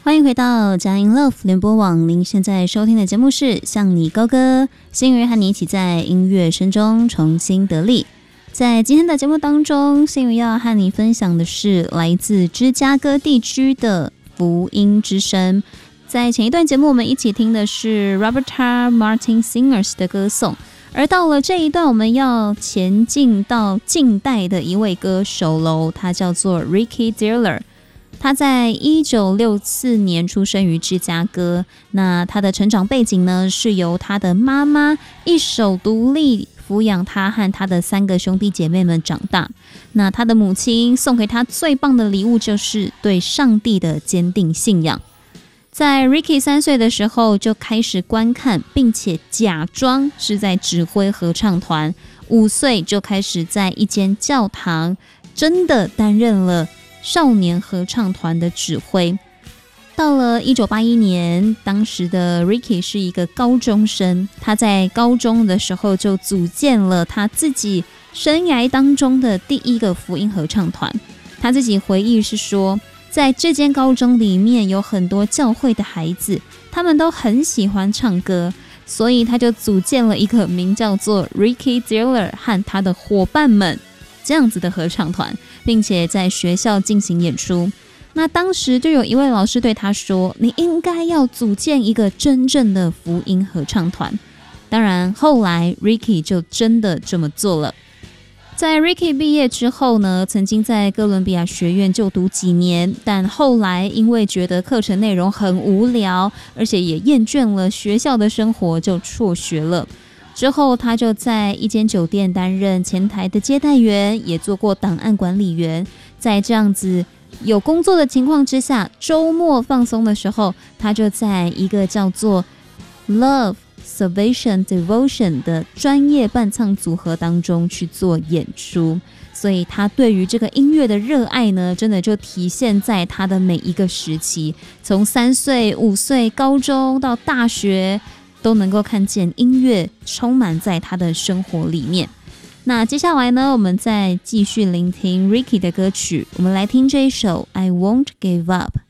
欢迎回到佳音 Love 联播网，您现在收听的节目是向你高歌，心宇和你一起在音乐声中重新得力。在今天的节目当中，心宇要和你分享的是来自芝加哥地区的福音之声。在前一段节目我们一起听的是 Roberta Martin Singers 的歌颂，而到了这一段我们要前进到近代的一位歌手喽，他叫做 Ricky Diller。他在1964年出生于芝加哥，那他的成长背景呢，是由他的妈妈一手独立抚养他和他的3个兄弟姐妹们长大。那他的母亲送给他最棒的礼物就是对上帝的坚定信仰。在 Ricky 3岁的时候就开始观看并且假装是在指挥合唱团，5岁就开始在一间教堂真的担任了少年合唱团的指挥。到了1981年，当时的 Ricky 是一个高中生，他在高中的时候就组建了他自己生涯当中的第一个福音合唱团。他自己回忆是说，在这间高中里面有很多教会的孩子，他们都很喜欢唱歌，所以他就组建了一个名叫做 Ricky Diller 和他的伙伴们这样子的合唱团，并且在学校进行演出。那当时就有一位老师对他说，你应该要组建一个真正的福音合唱团。当然后来 Ricky 就真的这么做了。在 Ricky 毕业之后呢，曾经在哥伦比亚学院就读几年，但后来因为觉得课程内容很无聊，而且也厌倦了学校的生活，就辍学了。之后他就在一间酒店担任前台的接待员，也做过档案管理员。在这样子有工作的情况之下，周末放松的时候，他就在一个叫做 Love Salvation Devotion 的专业伴唱组合当中去做演出。所以他对于这个音乐的热爱呢，真的就体现在他的每一个时期，从3岁、5岁、高中到大学，都能够看见音乐充满在他的生活里面。那接下来呢，我们再继续聆听 Ricky 的歌曲，我们来听这一首 I Won't Give Up。